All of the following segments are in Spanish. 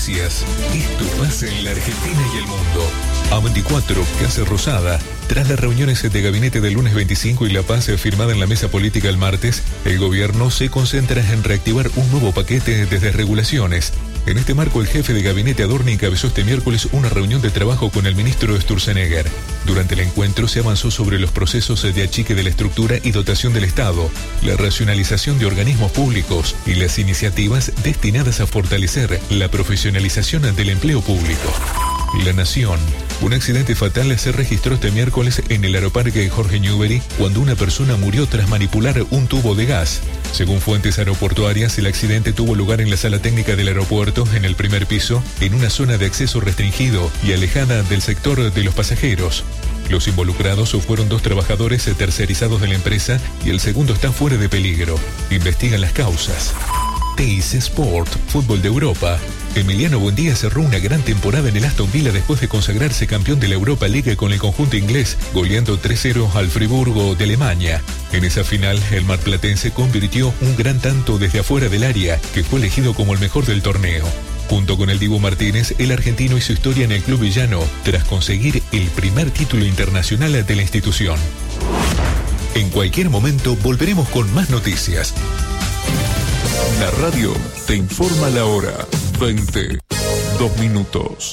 noticias. Esto pasa en la Argentina y el mundo. A24, Casa Rosada. Tras las reuniones de gabinete del lunes 25 y la paz firmada en la mesa política el martes, el gobierno se concentra en reactivar un nuevo paquete de desregulaciones. En este marco, el jefe de gabinete Adorni encabezó este miércoles una reunión de trabajo con el ministro Sturzenegger. Durante el encuentro se avanzó sobre los procesos de achique de la estructura y dotación del Estado, la racionalización de organismos públicos y las iniciativas destinadas a fortalecer la profesionalización del empleo público. La Nación. Un accidente fatal se registró este miércoles en el aeroparque Jorge Newbery cuando una persona murió tras manipular un tubo de gas. Según fuentes aeroportuarias, el accidente tuvo lugar en la sala técnica del aeropuerto, en el primer piso, en una zona de acceso restringido y alejada del sector de los pasajeros. Los involucrados fueron 2 trabajadores tercerizados de la empresa y el segundo está fuera de peligro. Investigan las causas. Teis Sport, fútbol de Europa. Emiliano Buendía cerró una gran temporada en el Aston Villa después de consagrarse campeón de la Europa League con el conjunto inglés, goleando 3-0 al Friburgo de Alemania. En esa final, el marplatense convirtió un gran tanto desde afuera del área, que fue elegido como el mejor del torneo. Junto con el Dibu Martínez, el argentino hizo historia en el club villano, tras conseguir el primer título internacional de la institución. En cualquier momento volveremos con más noticias. La radio te informa la hora. 22 minutos.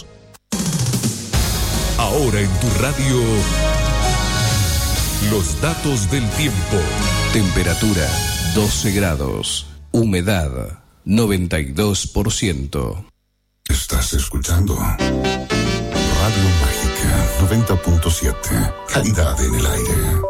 Ahora en tu radio, los datos del tiempo. Temperatura 12 grados. Humedad 92%. Estás escuchando Radio Mágica 90.7. Calidad en el aire.